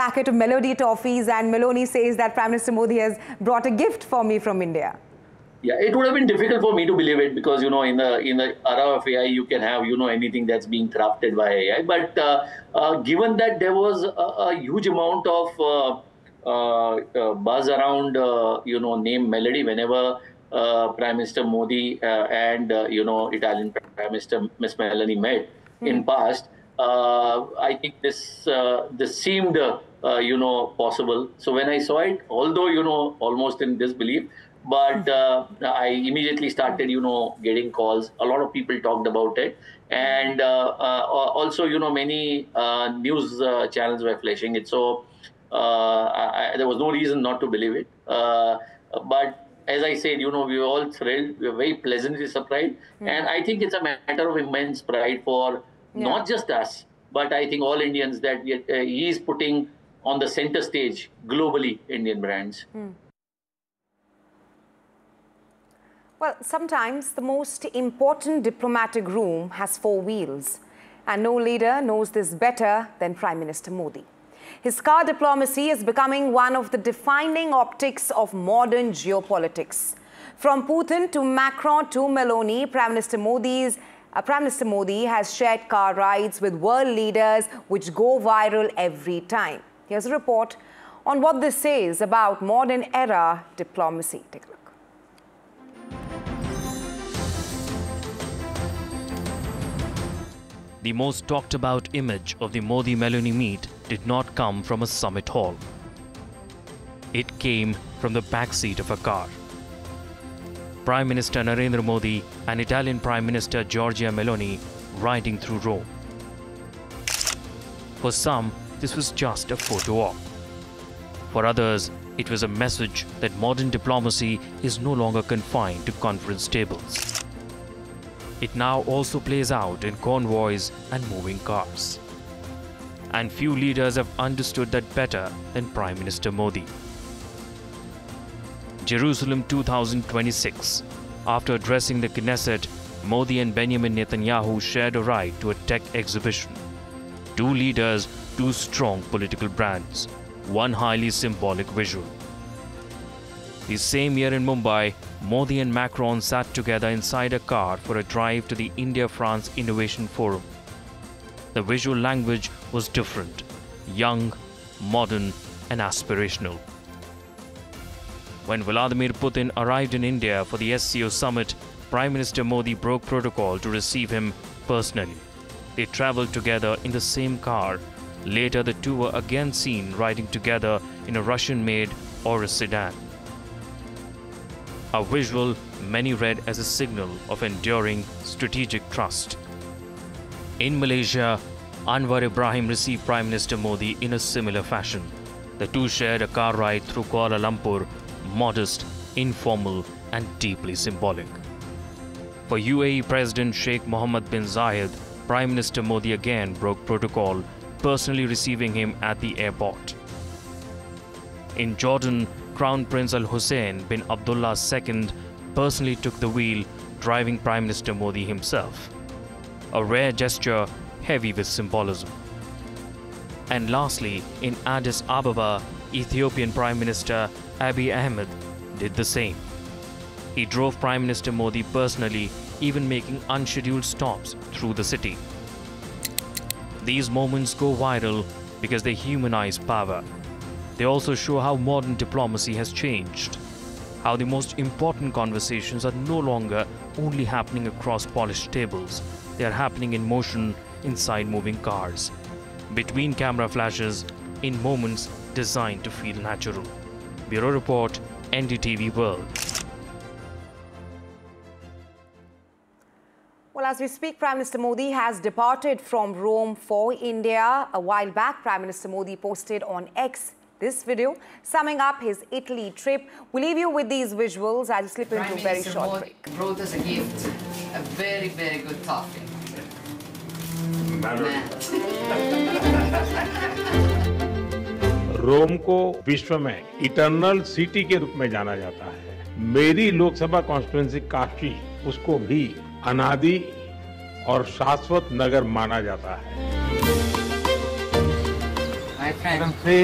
packet of Melody toffees, and Meloni says that Prime Minister Modi has brought a gift for me from India. Yeah, it would have been difficult for me to believe it because, in the era of AI, you can have, anything that's being crafted by AI. But given that there was a huge amount of buzz around, name Melody whenever Prime Minister Modi and, Italian Prime Minister Miss Meloni met in past, I think this seemed, possible. So when I saw it, although, almost in disbelief, but I immediately started, getting calls. A lot of people talked about it. And also, many news channels were flashing it. So there was no reason not to believe it. But as I said, we were all thrilled. We were very pleasantly surprised. And I think it's a matter of immense pride for not just us, but I think all Indians that he is putting on the center stage globally Indian brands. Well, sometimes the most important diplomatic room has four wheels, and no leader knows this better than Prime Minister Modi. His car diplomacy is becoming one of the defining optics of modern geopolitics. From Putin to Macron to Meloni, Prime Minister Modi has shared car rides with world leaders which go viral every time. Here's a report on what this says about modern era diplomacy. Take a look. The most talked about image of the Modi-Meloni meet did not come from a summit hall. It came from the backseat of a car. Prime Minister Narendra Modi and Italian Prime Minister Giorgia Meloni riding through Rome. For some, this was just a photo op. For others, it was a message that modern diplomacy is no longer confined to conference tables. It now also plays out in convoys and moving cars. And few leaders have understood that better than Prime Minister Modi. Jerusalem 2026. After addressing the Knesset, Modi and Benjamin Netanyahu shared a ride to a tech exhibition. Two leaders, two strong political brands, one highly symbolic visual. The same year in Mumbai, Modi and Macron sat together inside a car for a drive to the India-France Innovation Forum. The visual language was different, young, modern and aspirational. When Vladimir Putin arrived in India for the SCO summit, Prime Minister Modi broke protocol to receive him personally. They travelled together in the same car. Later, the two were again seen riding together in a Russian-made Urus sedan. A visual many read as a signal of enduring strategic trust. In Malaysia, Anwar Ibrahim received Prime Minister Modi in a similar fashion. The two shared a car ride through Kuala Lumpur, modest, informal and deeply symbolic. For UAE President Sheikh Mohammed bin Zayed, Prime Minister Modi again broke protocol, personally receiving him at the airport. In Jordan, Crown Prince Al Hussein bin Abdullah II personally took the wheel, driving Prime Minister Modi himself. A rare gesture heavy with symbolism. And lastly, in Addis Ababa, Ethiopian Prime Minister Abiy Ahmed did the same. He drove Prime Minister Modi personally, even making unscheduled stops through the city. These moments go viral because they humanize power. They also show how modern diplomacy has changed, how the most important conversations are no longer only happening across polished tables. They are happening in motion inside moving cars, between camera flashes, in moments designed to feel natural. Bureau Report, NDTV World. Well, as we speak, Prime Minister Modi has departed from Rome for India. A while back, Prime Minister Modi posted on X this video summing up his Italy trip. We'll leave you with these visuals as we slip into a very short break. Brought us a gift, a very, very good toffee. रोम को विश्व में eternal city के रूप में जाना जाता है। मेरी लोकसभा कॉन्स्टिट्यूएंसी काशी उसको भी अनादि और शाश्वत नगर माना जाता है।